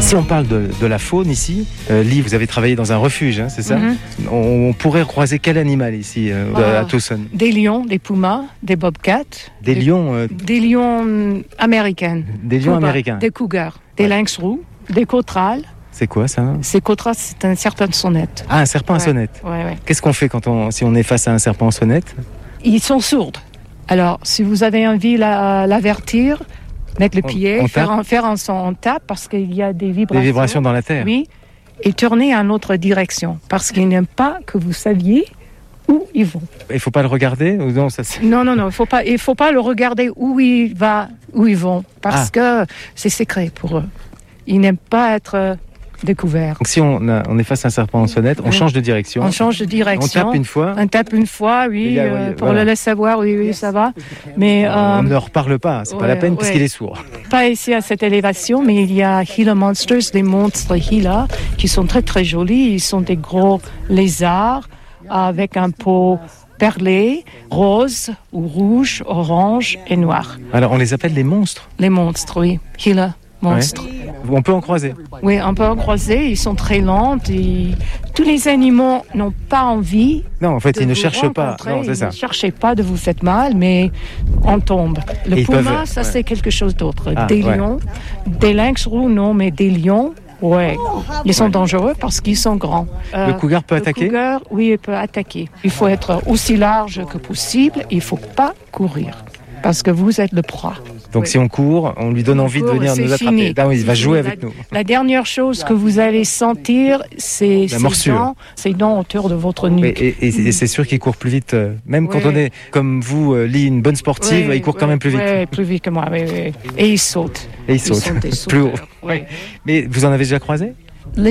Si on parle de la faune ici, Lee, vous avez travaillé dans un refuge, c'est ça? On pourrait croiser quel animal ici à Tucson? Des lions, des pumas, des bobcats. Des lions Des lions américains. Des lions américains. Des cougars, des lynx roux, des cautrales. C'est quoi ça? Ces cautrales, c'est un serpent à sonnette. Ah, un serpent à sonnette. Ouais. Qu'est-ce qu'on fait si on est face à un serpent à sonnette? Ils sont sourds. Alors, si vous avez envie de l'avertir, mettre le pied, faire un son, on tape parce qu'il y a des vibrations. Des vibrations dans la terre. Oui, et tourner en autre direction parce qu'ils n'aiment pas que vous saviez où ils vont. Il ne faut pas le regarder ou non, Non, il faut pas le regarder où ils vont parce que c'est secret pour eux. Ils n'aiment pas être découverts. Donc si on est face à un serpent en sonnette, on change de direction. On change de direction. On tape une fois. Oui, pour le laisser savoir, oui, ça va. Mais on ne leur parle pas, c'est pas la peine puisqu'il est sourd. Pas ici à cette élévation, mais il y a Gila Monsters, des monstres Gila, qui sont très très jolis. Ils sont des gros lézards avec un peau perlé, rose ou rouge, orange et noir. Alors on les appelle les monstres? Les monstres, oui. Gila monstres. Ouais. On peut en croiser? Oui, on peut en croiser. Ils sont très lents. Tous les animaux n'ont pas envie. Non, en fait, ils ne cherchent pas. Non, c'est ça. Ne cherchez pas de vous faire mal, mais on tombe. Le puma, c'est quelque chose d'autre. Des lions, des lynx roux, non, mais des lions. Ouais, ils sont dangereux parce qu'ils sont grands. Le cougar peut attaquer? Le cougar, oui, il peut attaquer. Il faut être aussi large que possible. Il ne faut pas courir parce que vous êtes le proie. Donc si on court, on lui donne envie de venir nous attraper. Ah oui, il va jouer avec nous. La dernière chose que vous allez sentir, c'est ses dents autour de votre nuque. Et c'est sûr qu'il court plus vite. Même quand on est, comme vous, Lee, une bonne sportive, il court quand même plus vite. Oui, plus vite que moi. Oui. Et il saute. Et il saute. Plus haut. Mais vous en avez déjà croisé?